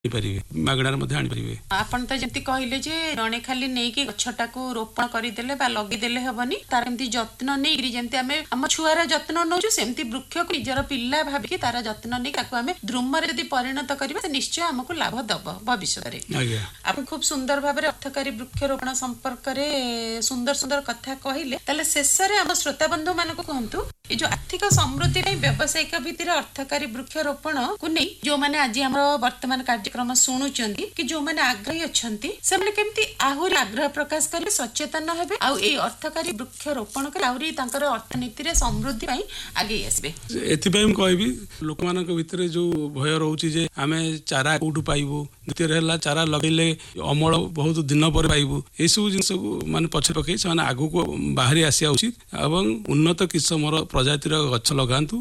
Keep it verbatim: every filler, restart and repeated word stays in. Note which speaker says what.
Speaker 1: मागणार आनीपारे
Speaker 2: आपण तो जमी कहले जे जड़े खाली नहीं कि गछटा को रोपण करदेले बा लगेदेले हेबनी तार एमती जत्न नहीं जमी आम आम छुआर जत्न नौ सेमती वृक्ष को निजर पिला भाविकी तार जत्न नहीं आम द्रुम जब परिणत करवा निश्चय आमको लाभ दब भविष्य में। आप खूब सुंदर भाव अर्थकारी वृक्षरोपण संपर्क में सुंदर सुंदर कथा कहले शेष में आम श्रोता बंधु मान कहतु ये जो आर्थिक समृद्धि व्यावसायिक भित्तिर अर्थकारी वृक्षरोपण को नहीं जो मैंने आज आम वर्तमान कार्यक्रम शुणुचंदी कि जो मैंने आग्रही अच्छंती से माने केमती आहुरी आग्रह प्रकाश करें सचेतन हेबे आ ए अर्थकारी वृक्षरोपण कर आहुरी तांकर अर्थनीति रे समृद्धि पई आगे आसबे।
Speaker 1: एथिपई हम कहबी लोक मानक भितरे जो भय रहउची जे आमे चारा कोठु पाइबो द्वितीय रहला चारा लगेले अमल बहुत दिन पर पाइबो ए सब जिंस माने पछे पके से माने आगु को बाहरी आसिया उचित एवं उन्नत किस्मर प्रजातिर गछ लगांतु